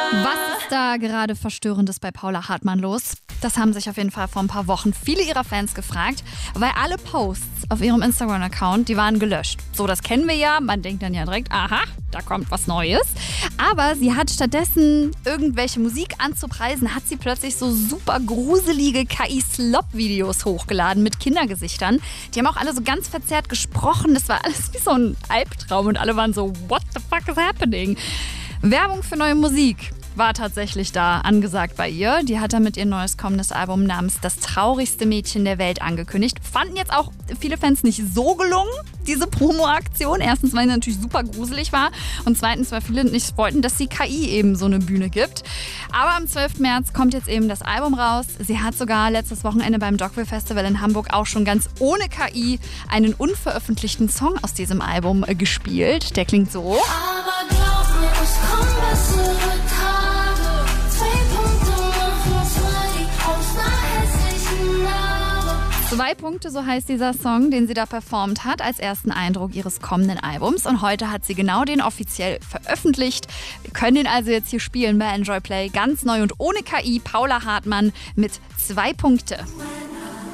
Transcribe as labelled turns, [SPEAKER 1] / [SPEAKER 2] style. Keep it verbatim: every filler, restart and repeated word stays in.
[SPEAKER 1] Was ist da gerade Verstörendes bei Paula Hartmann los? Das haben sich auf jeden Fall vor ein paar Wochen viele ihrer Fans gefragt, weil alle Posts auf ihrem Instagram-Account, die waren gelöscht. So, das kennen wir ja. Man denkt dann ja direkt, aha, da kommt was Neues. Aber sie hat stattdessen irgendwelche Musik anzupreisen, hat sie plötzlich so super gruselige K I-Slop-Videos hochgeladen mit Kindergesichtern. Die haben auch alle so ganz verzerrt gesprochen. Das war alles wie so ein Albtraum und alle waren so, what the fuck is happening? Werbung für neue Musik war tatsächlich da angesagt bei ihr. Die hat damit ihr neues kommendes Album namens Das traurigste Mädchen der Welt angekündigt. Fanden jetzt auch viele Fans nicht so gelungen, diese Promo-Aktion. Erstens, weil sie natürlich super gruselig war und zweitens, weil viele nicht wollten, dass die K I eben so eine Bühne gibt. Aber am zwölften März kommt jetzt eben das Album raus. Sie hat sogar letztes Wochenende beim Dogville Festival in Hamburg auch schon ganz ohne K I einen unveröffentlichten Song aus diesem Album gespielt. Der klingt so.
[SPEAKER 2] Aber glaub mir, es kommen bessere Tage. Zwei Punkte für zwei aus einer hässlichen Narbe.
[SPEAKER 1] Zwei Punkte, so heißt dieser Song, den sie da performt hat, als ersten Eindruck ihres kommenden Albums. Und heute hat sie genau den offiziell veröffentlicht. Wir können den also jetzt hier spielen bei Enjoy Play. Ganz neu und ohne K I. Paula Hartmann mit Zwei Punkte.